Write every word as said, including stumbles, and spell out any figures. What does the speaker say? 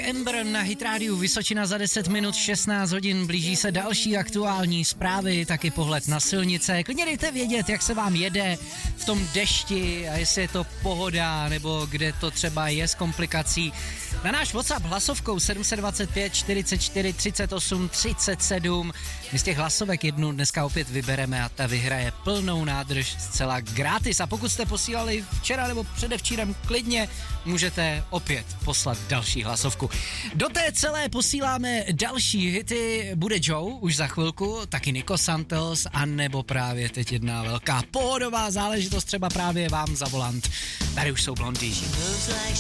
Ember na Hit Rádiu Vysočina za deset minut, šestnáct hodin, blíží se další aktuální zprávy, taky pohled na silnice. Klidně dejte vědět, jak se vám jede v tom dešti a jestli je to pohoda, nebo kde to třeba je s komplikací. Na náš WhatsApp hlasovkou sedm set dvacet pět čtyřicet čtyři třicet osm třicet sedm. My z těch hlasovek jednu dneska opět vybereme a ta vyhraje plnou nádrž zcela gratis. A pokud jste posílali včera nebo předevčírem, klidně můžete opět poslat další hlasovku. Do té celé posíláme další hity. Bude Joe už za chvilku, taky Nico Santos, anebo právě teď jedna velká pohodová záležitost, třeba právě vám za volant. Tady už jsou Blondie.